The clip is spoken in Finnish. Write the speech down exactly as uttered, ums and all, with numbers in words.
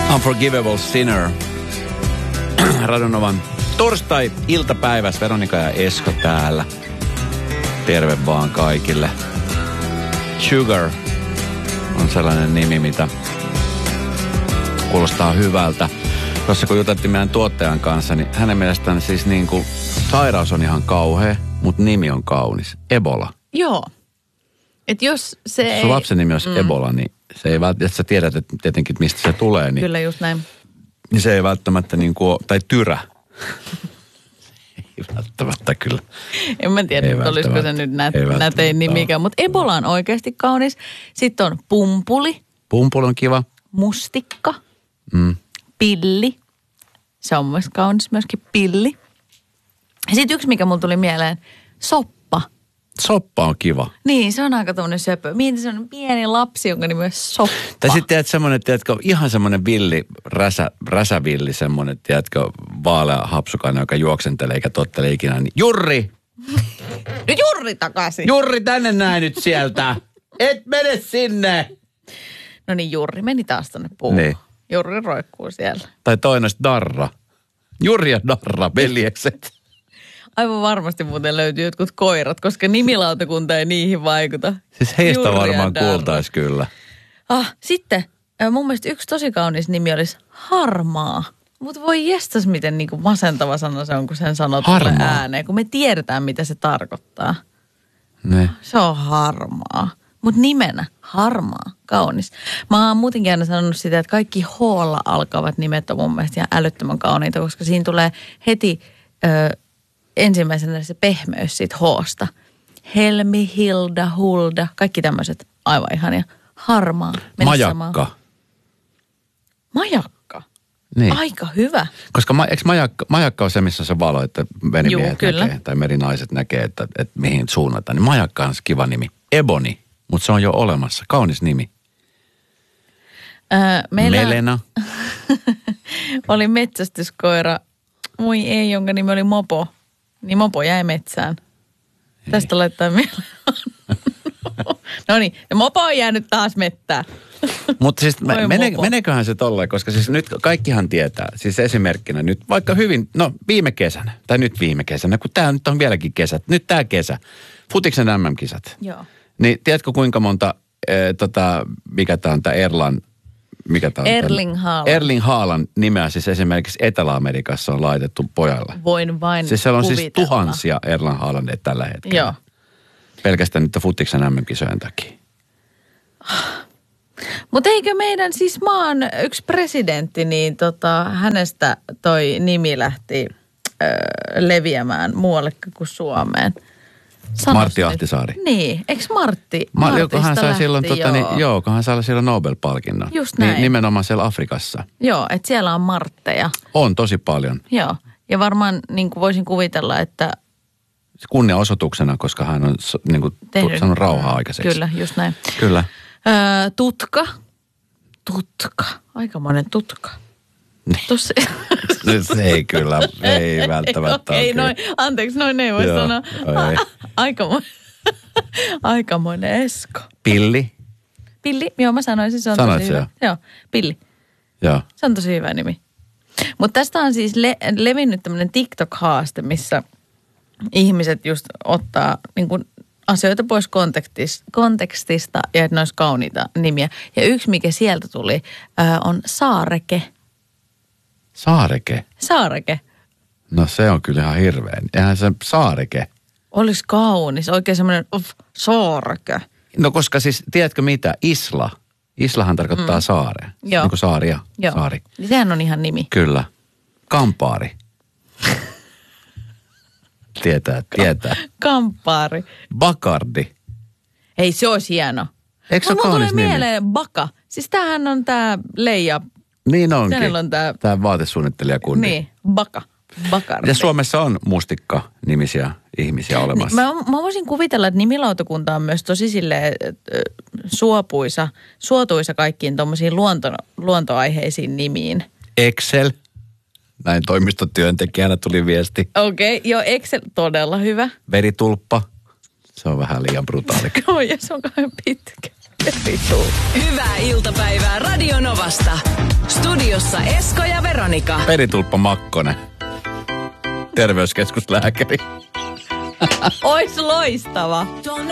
Unforgivable Sinner. Radionovan torstai-iltapäivässä Veronika ja Esko täällä. Terve vaan kaikille. Sugar on sellainen nimi, mitä kuulostaa hyvältä. Tuossa kun juteltiin meidän tuottajan kanssa, niin hänen mielestään siis niin kuin sairaus on ihan kauhea, mutta nimi on kaunis. Ebola. Joo. Et jos se jos ei... sun lapsen nimi olisi mm. Ebola, niin se ei välttämättä, sä tiedät että tietenkin, mistä se tulee. Niin, kyllä just näin. Niin se ei välttämättä niin kuin, tai Tyrä. Ei välttämättä kyllä. En mä tiedä, että olisiko se nyt nä- nätein nimikään, mutta Ebola on oikeasti kaunis. Sitten on pumpuli. Pumpuli on kiva. Mustikka. Mm. Pilli. Se on myös kaunis myöskin pilli. Sitten yksi, mikä mulla tuli mieleen, soppa. Soppa on kiva. Niin, se on aika tommoinen söpö. Mietin, se on pieni lapsi, jonka nimi on Soppa. Tai sitten tiedät semmoinen, tiedätkö, ihan semmoinen villi, räsä, räsävilli semmoinen, tiedätkö, vaalea hapsukainen, joka juoksentelee eikä tottele ikinä. Niin, Jurri! Nyt Jurri takaisin. Jurri, tänne näin nyt sieltä. Et mene sinne. No niin, Jurri meni taas tonne puuhun. Niin. Jurri roikkuu siellä. Tai toinen Darra. Jurri ja Darra, veljekset. Aivan varmasti muuten löytyy jotkut koirat, koska nimilautakunta ei niihin vaikuta. Siis heistä Jurri varmaan kuultaisi kyllä. Ah, sitten mun mielestä yksi tosi kaunis nimi olisi Harmaa. Mutta voi jestas, miten niinku masentava sana se on, kun sen sanoo tuolle ääneen, kun me tiedetään, mitä se tarkoittaa. Ne. Se on harmaa. Mutta nimenä Harmaa, kaunis. Mä oon muutenkin aina sanonut sitä, että kaikki H:lla alkavat nimet on mun mielestä ihan älyttömän kauniita, koska siinä tulee heti ö, ensimmäisenä se pehmeys siitä H:sta. Helmi, Hilda, Hulda, kaikki tämmöiset aivan ihania. Harmaa. Majakka. Samaan. Majakka? Niin. Aika hyvä. Koska ma, eikö majakka, majakka on se, missä se valo, että merimiehet Juu, näkee, tai merinaiset näkee, että, että mihin suunnataan. Niin majakka on kiva nimi. Ebony, mutta se on jo olemassa. Kaunis nimi. Öö, meillä Melena. oli metsästyskoira, mui ei, jonka nimi oli Mopo. Niin Mopo jäi metsään. Ei. Tästä laittaa mieleen. No niin, no Mopo on jäänyt taas mettään. Mutta siis mene, meneköhän se tolleen, koska siis nyt kaikkihan tietää. Siis esimerkkinä nyt vaikka hyvin, no viime kesänä, tai nyt viime kesänä, kun tää nyt on vieläkin kesät. Nyt tää kesä, futiksen äm äm-kisat. Joo. Niin tiedätkö kuinka monta, äh, tota, mikä tää on tää Erlan, mikä tää on? Erling Haaland. Erling Haaland nimeä siis esimerkiksi Etelä-Amerikassa on laitettu pojalle. Voin vain Siis siellä on kuvitella. siis tuhansia Erling Haalandeja tällä hetkellä. Joo. Pelkästään nyt futiksen äm äm-kisojen takia. Mutta eikö meidän siis maan yksi presidentti, niin tota, hänestä toi nimi lähti ö, leviämään muualle kuin Suomeen. Sanos Martti nyt. Ahtisaari. Niin, eikö Martti? Ma, joku hän sai lähti, silloin, joo. tota, niin, joo, kun hän sai silloin Nobel-palkinnon. Just näin. Niin, nimenomaan siellä Afrikassa. Joo, että siellä on Martteja. On tosi paljon. Joo, ja varmaan niin kuin voisin kuvitella, että... Kunniaosoituksena, koska hän on niin kuin, saanut rauhaa aikaiseksi. Kyllä, just näin. Kyllä. Öö, tutka. Tutka. Aikamoinen tutka. Tuossa... Se ei kyllä, ei välttämättä Okei, okay. noin, anteeksi, noin ei voi Joo, sanoa. ei. Aikamoinen, aikamoinen Esko. Pilli. Pilli, joo mä sanoisin, se on Sanoit tosi se hyvä. jo? Joo, Pilli. Joo. Se on tosi hyvä nimi. Mutta tästä on siis le- levinnyt tämmöinen TikTok-haaste, missä ihmiset just ottaa niin kuin asioita pois kontekstista, kontekstista ja että ne olisi kauniita nimiä. Ja yksi, mikä sieltä tuli, ää, on Saareke. Saareke? Saareke. No se on kyllä ihan hirveän. Eihän se Saareke. Olisi kaunis. Oikein semmoinen, uff, Saareke. No koska siis, tiedätkö mitä? Isla. Islahan tarkoittaa mm. saarea. Joo. Niin kuin saaria. Joo. Saari. Niin sehän on ihan nimi. Kyllä. Kampaari. Tietää, tietää. Kampaari. Bacardi. Ei, se olisi hieno. Eikö se ole kaunis kaunis tulee nimi? mieleen Baka. Siis tämähän on tää Leija. Niin onkin. Hänellä on tää... Tämä vaatesuunnittelijakundi. Niin, Baka. Bakardi. Ja Suomessa on mustikka-nimisiä ihmisiä olemassa. Niin, mä, mä voisin kuvitella, että nimilautakunta on myös tosi silleen suopuisa, suotuisa kaikkiin tommosiin luonto, luontoaiheisiin nimiin. Excel. Näin toimistotyöntekijänä tuli viesti. Okei, okay, joo, Excel, todella hyvä. Veritulppa. Se on vähän liian brutaali. Joo, ja se on kauhean pitkä. Veritulppa. Hyvää iltapäivää Radio Novasta. Studiossa Esko ja Veronika. Peritulppa Makkonen. Terveyskeskuslääkäri. Ois loistava.